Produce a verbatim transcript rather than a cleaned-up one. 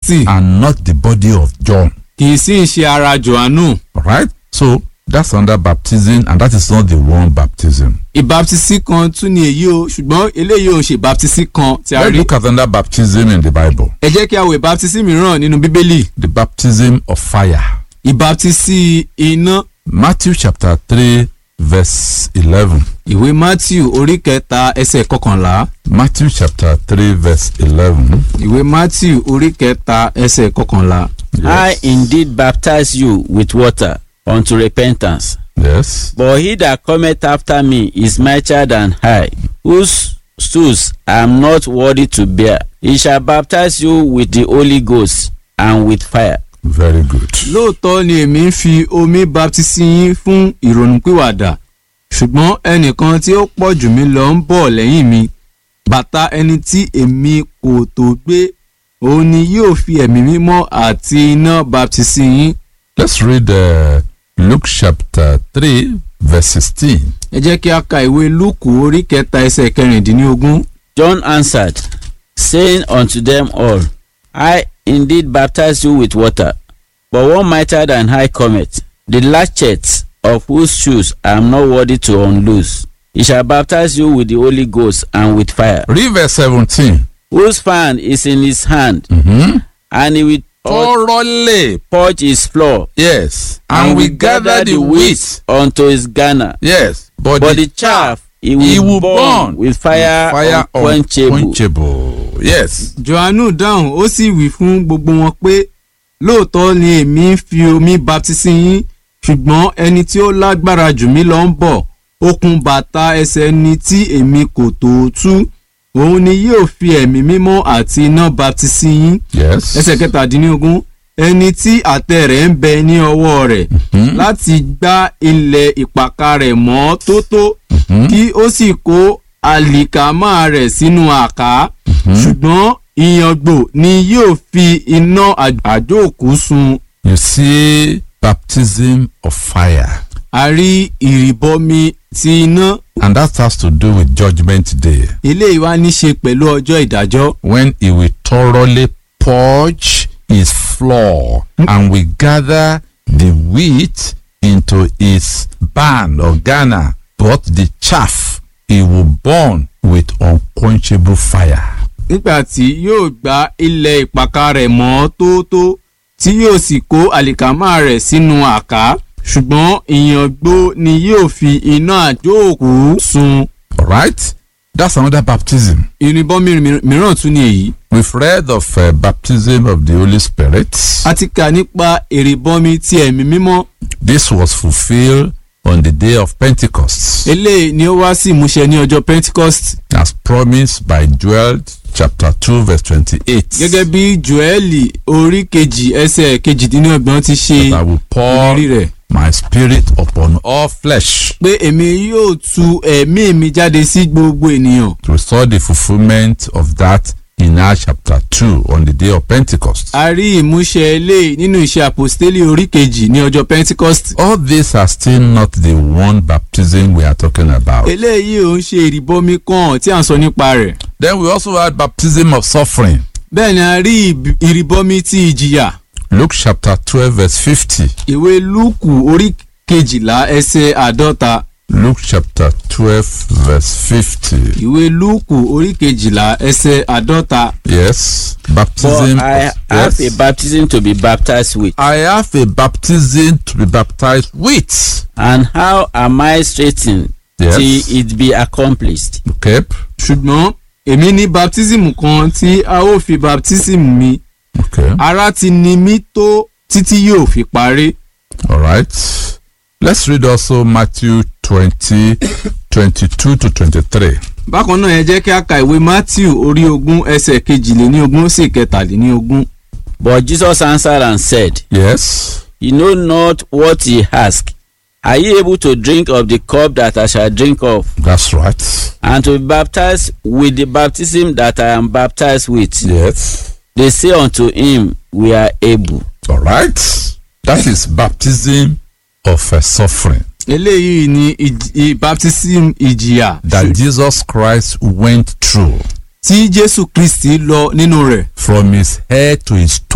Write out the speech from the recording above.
Kristi. and not the body of John. Kì í sì ṣe ara Jòhánù. Alright? So that's another baptism, and that is not the one baptism. Ìbáptísí kan tún ni èyí o, ṣùgbọ́n eléyìí ò ń ṣe ìbáptísí kan tí a Let's rí. look at another baptism in the Bible. Ẹ jẹ́ kí a wo ìbáptísí mìíràn nínú Bíbélì. The baptism of fire. Ìbáptísí iná. Matthew chapter three verse eleven. Ìwé Matthew orí kẹta ẹsẹ̀ kọkànlá. Matthew chapter three verse eleven. Ìwé Matthew orí kẹta ẹsẹ̀ kọkànlá. I indeed baptize you with water unto repentance. Yes. But he that cometh after me is mightier than I, whose shoes I am not worthy to bear. He shall baptize you with the Holy Ghost and with fire. Very good. Lóòótọ́ ni èmi ń fi omi baptisi yín fún ìrònúpìwàdà, ṣùgbọ́n ẹnìkan tí ó pọ̀ jù mí lọ ń bọ̀ lẹ́yìn mi, bàtà ẹni tí èmi kò tó gbé, òun ni yóò fi ẹ̀mí mímọ́ àti iná baptisi yín. Let's read uh, Luke chapter three verse sixteen. Ẹ jẹ́ kí a ka ìwé Lúùkù orí kẹta ẹsẹ̀ kẹrìndínlógún. John answered, saying unto them all, I indeed baptize you with water, but one mightier than I cometh, the latchet of whose shoes I am not worthy to unloose. He shall baptize you with the Holy Ghost and with fire. Read verse seventeen. Whose fan is in his hand, Mm-hmm. and he will Thoroughly. purge his floor, Yes. And we gather the wheat. unto his garner. Yes. But, But the chaff he will, he will burn, burn with fire, fire unquenchable. unquenchable. Yes. Jòhánù dáhùn ó sì wí fún gbogbo wọn pé lóòótọ́ ni èmi ń fi omi baptisi yín, ṣùgbọ́n ẹni tí ó lágbára jù mí lọ ń bọ̀, okùn bàtà ẹsẹ̀ ẹni tí èmi kò tó tú, òun ni yóò fi ẹ̀mí mímọ́ àti iná baptisi yín. Yes. Ẹsẹ̀ kẹtàdínlógún, ẹni tí àtẹ rẹ̀ ń bẹ ní ọwọ́ rẹ̀ láti gbá ilẹ̀ ìpakà rẹ̀ mọ́ tótó, kí ó sì kó àlìkámà rẹ̀ sínú àká, ṣùgbọ́n ìyàngbò ni yóò fi iná àjóòkú sun. You see baptism of fire. A rí ìrìbọmi ti iná. And that has to do with judgment day. Eléyìí wá ní ṣe pẹ̀lú ọjọ́ ìdájọ́. When he will thoroughly purge his floor and we gather the wheat into his barn or garner, but the chaff he will burn with unquenchable fire. Nígbà tí yóò gbá ilẹ̀ ìpakà rẹ̀ mọ́ tótó, tí yóò sì kó àlìkámà rẹ̀ sínú àká, ṣùgbọ́n ìyàngbò ni yóò fi iná àjóòkú sun. Alright? That's another baptism. Ìrìbọmi mìíràn tún ni èyí. We've read of uh, baptism of the Holy Spirit. A ti kà nípa ìrìbọmi ti ẹ̀mí mímọ́. This was fulfilled on the day of Pentecost, Eléyìí ni ó wá sí ìmúṣẹ ní ọjọ́ Pentecost. as promised by Joel chapter two verse twenty-eight. Gẹ́gẹ́ bí Jóẹ́lì orí kejì ẹsẹ̀ kejìdínlọ́gbọ̀n ti ṣe I will pour ìlérí rẹ̀. my spirit upon all flesh. Pé èmi yóò tu ẹ̀mí mi jáde sí gbogbo ènìyàn. We saw the fulfillment of that in Acts chapter two on the day of Pentecost. A rí ìmúṣẹ eléyìí nínú iṣẹ́ àpòstélì orí kejì ní ọjọ́ Pentecost. All these are still not the one baptism we are talking about. Eléyìí ò ń ṣe ìrìbọmi kan tí à ń sọ nípa rẹ̀. Then we also had baptism of suffering. Bẹ́ẹ̀ ni a rí ìb- ìrìbọmi ti ìjìyà. Luke chapter twelve verse fifty. Ìwé Lúùkù orí kejìlá ẹsẹ̀ àádọ́ta. Luke chapter twelve verse fifty. Ìwé Lúùkù orí kejìlá ẹsẹ̀ àádọ́ta. Yes. For Baptism. I of, have yes. a baptism to be baptized with. I have a baptism to be baptized with. And how am I straitened Yes. till it be accomplished? Okay. Ṣùgbọ́n èmi ní baptism kan tí a ó fi baptism mi. Okay. Ara ti ni mí tó títí yóò fi parí. All right. Let's read also Matthew twenty, twenty-two to twenty-three. Bákan náà ẹ jẹ́ kí a ka ìwé Matthew orí ogún ẹsẹ̀ kejìléníogún sí kẹtàléníogún. But Jesus answered and said, Yes. You know not what ye ask. Are ye able to drink of the cup that I shall drink of, That's right. and to be baptized with the baptism that I am baptized with? Yes. They say unto him, We are able. All right. That is baptism of uh, suffering Eléyìí ni ìj- ì- baptism ìjìyà that Jesus Christ went through tí Jésù Kristi lọ nínú rẹ̀. from his head to his toe.